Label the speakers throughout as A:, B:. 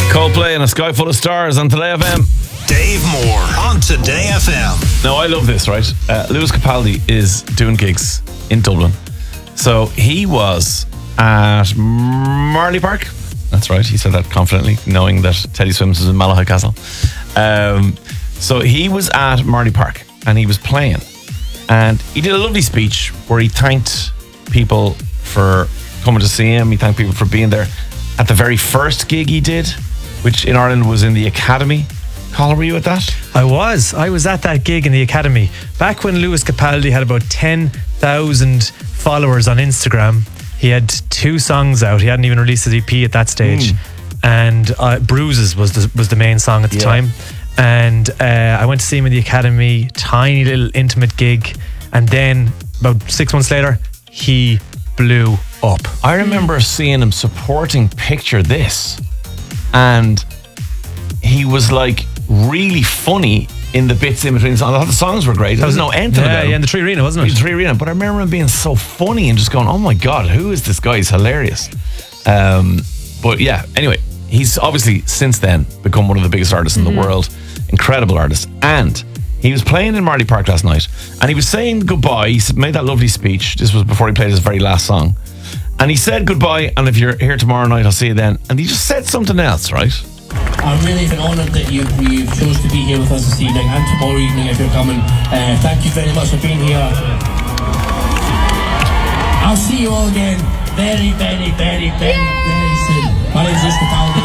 A: Coldplay and A Sky Full of Stars on Today FM.
B: Dave Moore on Today FM.
A: Now, I love this, right? Lewis Capaldi is doing gigs in Dublin. So he was at Marley Park. That's right, he said that confidently, knowing that Teddy Swims is in Malahide Castle. So he was at Marley Park and he was playing. And he did a lovely speech where he thanked people for coming to see him. He thanked people for being there at the very first gig he did, which in Ireland was in the Academy. Colin, were you at that?
C: I was at that gig in the Academy back when Lewis Capaldi had about 10,000 followers on Instagram. He had 2 songs out. He hadn't even released his EP at that stage. And Bruises was the main song at the time. And I went to see him in the Academy, tiny little intimate gig, and then about 6 months later he blew up.
A: I remember seeing him supporting Picture This, and he was like really funny in the bits in between songs. I thought the songs were great. There was no end to them.
C: Yeah, in the Tree Arena, wasn't it?
A: The Tree Arena. But I remember him being so funny and just going, oh my God, who is this guy? He's hilarious. But yeah, anyway, he's obviously since then become one of the biggest artists in the world. Incredible artist. And he was playing in Marley Park last night and he was saying goodbye. He made that lovely speech. This was before he played his very last song. And he said goodbye, and if you're here tomorrow night, I'll see you then. And he just said something else, right?
D: I'm really honoured that you've chose to be here with us this evening and tomorrow evening if you're coming. Thank you very much for being here. I'll see you all again very, very, very, very, very soon. My name is Lewis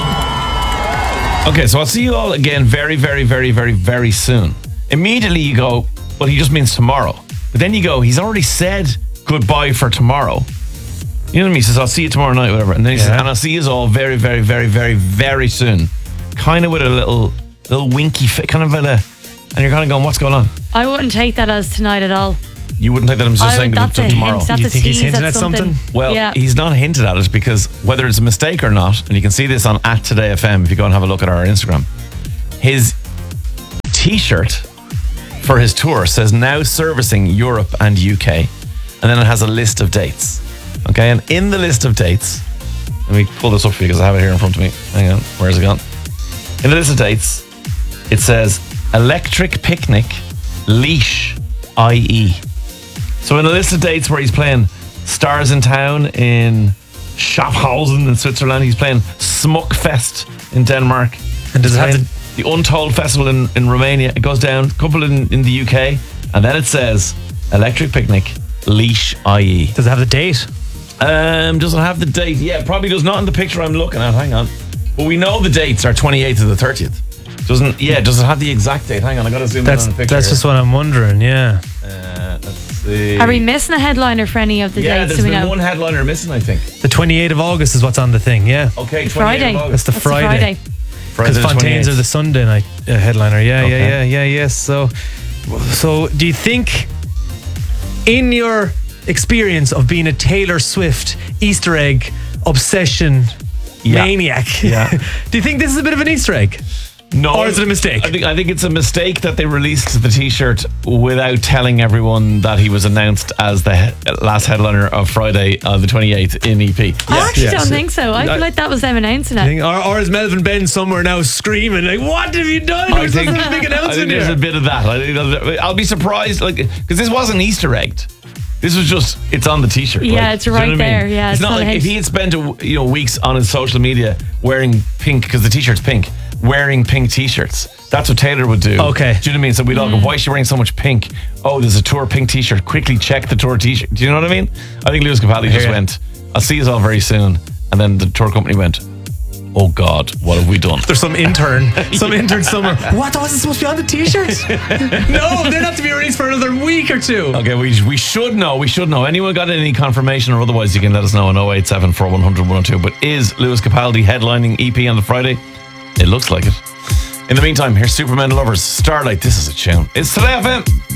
D: Capaldi.
A: Okay, so I'll see you all again very, very, very, very, very soon. Immediately you go, well, he just means tomorrow. But then you go, he's already said goodbye for tomorrow. You know what I mean? He says, I'll see you tomorrow night, whatever. And then he says, and I'll see you all very, very, very, very, very soon. Kind of with a little winky fit, kind of and you're kind of going, what's going on?
E: I wouldn't take that as tonight at all.
A: You wouldn't take that as just saying
E: that's a
A: tomorrow?
E: hint, that's
C: You
E: a
C: think he's
E: tease,
C: hinting
E: that's
C: at something?
A: Well, he's not hinted at it because whether it's a mistake or not, and you can see this on @TodayFM if you go and have a look at our Instagram, his t-shirt for his tour says now servicing Europe and UK, and then it has a list of dates. Okay, and in the list of dates, let me pull this up for you because I have it here in front of me. Hang on, where's it gone? In the list of dates, it says Electric Picnic, Leash, IE. So in the list of dates where he's playing Stars in Town in Schaffhausen in Switzerland, he's playing Smuckfest in Denmark,
C: And does it have
A: the Untold Festival in Romania. It goes down, a couple in the UK, and then it says Electric Picnic, Leash, IE.
C: Does it have the date?
A: Does it have the date? Yeah, it probably does not in the picture I'm looking at. Hang on. But we know the dates are 28th to the 30th. Does it have the exact date? Hang on, I got to zoom in on the picture.
C: That's just what I'm wondering, yeah.
A: Let's see.
E: Are we missing a headliner for any of the
A: Yeah,
E: dates?
A: there's
E: Do we
A: been
E: know?
A: one headliner missing, I think.
C: The 28th of August is what's on the thing, yeah.
A: Okay, 28th
E: Friday.
A: of August.
C: That's the
E: That's
C: Friday. Because
A: Friday the
C: Fontaines
A: 28th.
C: are the Sunday night headliner.
A: Okay.
C: Yeah. So do you think, in your experience of being a Taylor Swift Easter egg obsession maniac, do you think this is a bit of an Easter egg?
A: No,
C: Or is it a mistake?
A: I think it's a mistake that they released the T-shirt without telling everyone that he was announced as the last headliner of Friday, the 28th in EP.
E: I actually don't think so. I feel like that was them announcing it.
C: Or is Melvin Ben somewhere now screaming like, "What have you done?"
A: I think,
C: There's a big
A: I think
C: announcement
A: there's
C: here.
A: a bit of that. I'll be surprised, because this wasn't Easter egged. This was just, it's on the T-shirt.
E: Yeah, it's
A: Do you know
E: right
A: what I mean?
E: there. Yeah,
A: it's
E: it's
A: not
E: not a
A: like
E: hint.
A: if he had spent weeks on his social media wearing pink, because the T-shirt's pink, wearing pink T-shirts. That's what Taylor would do.
C: Okay.
A: Do you know what I mean? So we'd all go, why is she wearing so much pink? Oh, there's a tour pink T-shirt. Quickly check the tour T-shirt. Do you know what I mean? I think Lewis Capaldi just went, I'll see you all very soon. And then the tour company went, oh God, what have we done?
C: There's some intern somewhere. What was it supposed to be on the T-shirt? No, they're not to be released for another week or two.
A: Okay, we should know. Anyone got any confirmation or otherwise, you can let us know on 087 4100 102. But is Lewis Capaldi headlining EP on the Friday? It looks like it. In the meantime, here's Superman Lovers, Starlight. This is a tune. It's Today FM.